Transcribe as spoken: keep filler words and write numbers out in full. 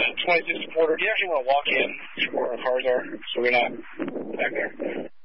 twenty-six Porter. Do you actually want to walk in where our cars are so we're not back there?